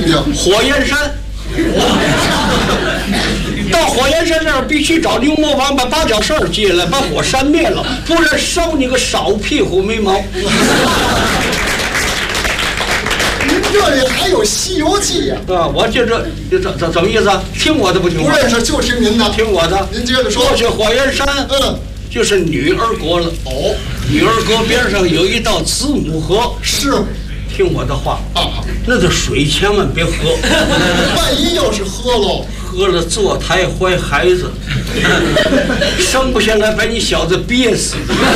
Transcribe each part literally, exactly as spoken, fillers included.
病？ 火焰山。到火焰山这儿必须找牛魔王把八角扇接来，把火扇灭了，不然烧你个烧屁股没毛。 您这里还有《西游记》呀？ 啊，我这这这怎怎怎么意思啊？听我的不听我的？ 不认识就听您的。 听我的。 您接着说。 过去火焰山， 嗯， 就是女儿国了。 哦， 女儿国边上有一道子母河。 是。 听我的话啊， 那个水千万别喝， 万一要是喝喽， 喝了坐胎怀孩子，生不下来把你小子憋死。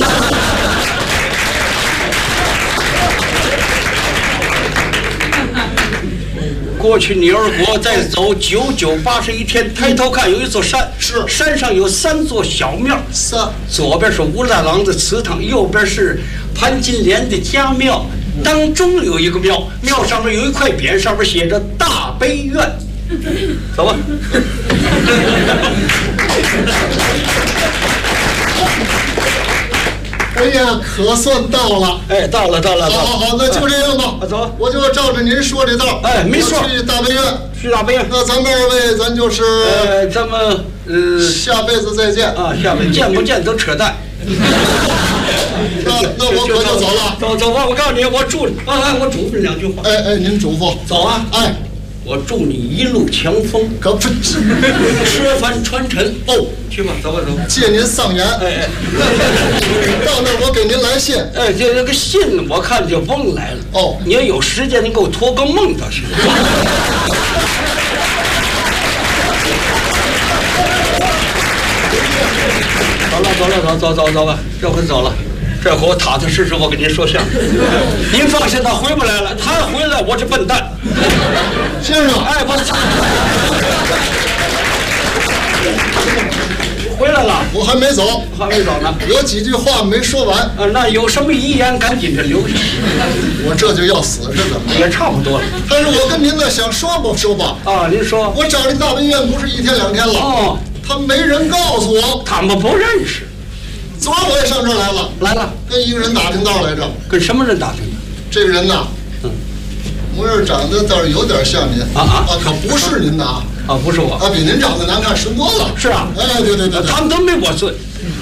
过去女儿国再走九九八十一天，抬头看有一座山， 是山上有三座小庙， 三左边是武大郎的祠堂，右边是潘金莲的家庙。当中有一个庙，庙上面有一块匾，上面写着“大悲院”。走吧。 哎呀，可算到了！ 哎，到了，到了， 好好好，那就这样吧。 啊，走， 我就照着您说这道。 哎，没错。 去大悲院， 去大悲院。 那咱们二位，咱就是， 呃，咱们呃， 下辈子再见啊，下辈子见不见都扯淡。 那那我可就走了。 走走吧，我告诉你，我祝你，哎，我嘱咐你两句话。 哎哎，您嘱咐。 走啊！ 哎， 我祝你一路强风， 可不是车帆传尘。哦，去吧，走吧，走吧。 借您上言。 哎哎， 到那儿我给您来信。 哎，这这个信我看就甭来了。 哦， 你要有时间，你给我托个梦倒行。走了，走了，走走走走吧，这回走了。这回我踏踏实实，我跟您说相声。您放心，他回不来了。他回来，我是笨蛋。 先生， 哎，我回来了， 我还没走， 还没走呢。 有几句话没说完。 啊，那有什么遗言，赶紧的留下。 我这就要死是怎么？ 也差不多了。 但是我跟您呢，想说不说吧？ 啊，您说。 我找这大悲院不是一天两天了。 哦。 他没人告诉我， 他们不认识。 昨儿我也上这儿来了， 来了， 跟一个人打听道来着。 跟什么人打听的？ 这个人呐，嗯，模样长得倒是有点像您啊啊啊，可不是您的啊啊，不是我啊，比您长得难看十多了。 是啊， 哎，对对对， 他们都没我尊。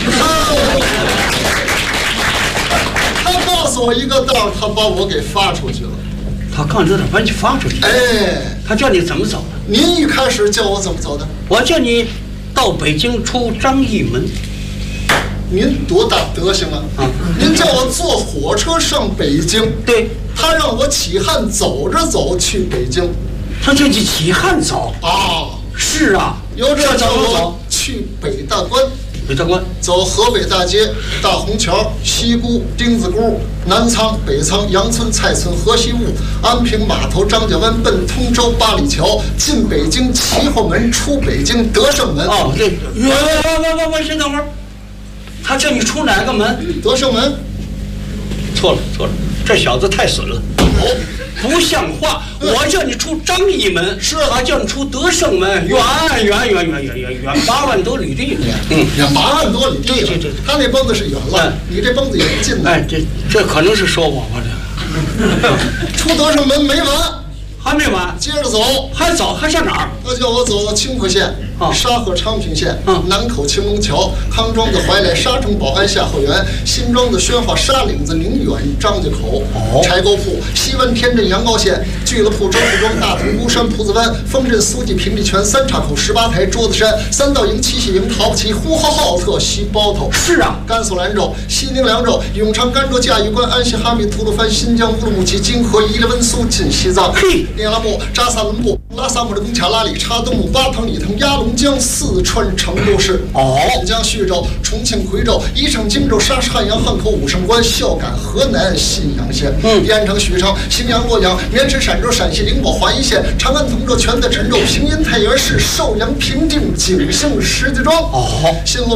他告诉我一个道，他把我给发出去了。 他告诉你把你发出去。 哎， 他叫你怎么走？ 您一开始叫我怎么走的？ 我叫你到北京出张义门。 您多大德行啊！啊，您叫我坐火车上北京， 对， 他让我起汉走着走去北京， 他叫你起汉走啊？ 是啊， 由这走走去北大关， 北大关走河北大街、大虹桥、西沽、丁字沽、南仓、北仓、杨村、蔡村、河西坞、安平码头、张家湾，奔通州、八里桥，进北京齐后门，出北京德胜门。 哦，对，我我我我先等会儿。他叫你出哪个门？ 德胜门。 错了错了，这小子太损了， 哦， 不像话！我叫你出张义门， 是他叫你出德胜门，远远远远远远远八万多里地， 嗯，远八万多里地。 对对对， 他那蹦子是远了，你这蹦子也是近的。 哎，这这可能是说我吧，这出德胜门没完。 还没完， 接着走， 还走，还上哪儿？ 他叫我走青浦县、 哦、 沙河昌平县、 嗯、 南口青龙桥、康庄的怀来、沙城保安下后园、新庄的宣化、沙岭子、宁远、张家口、哦、柴沟铺、西湾天镇、阳高县、俱乐部、周府庄、大同孤山、蒲子湾、丰镇、苏记、平地泉、三岔口、十八台、桌子山、三道营、七喜营、陶不起、呼和浩特、西包头。 是啊， 甘肃兰州、西宁凉州、永昌甘州、嘉峪关、安锡哈密、吐鲁番、新疆乌鲁木齐、金河、伊犁温苏、进西藏。 嘿， 聂拉木、扎萨伦布、拉萨姆的贡卡拉里、查东姆、巴塘里腾、鸭龙江、四川成都市。 哦， 镇江、徐州、重庆、夔州、宜城、荆州、沙市、汉阳、汉口、武胜关、孝感、河南信阳县。嗯，盐城、许昌、荥阳、洛阳、绵池、陕州、陕西灵宝、华阴县、长安、通州、全在陈州、平阴、太原市、寿阳、平定、景兴、石家庄。 哦， 新罗。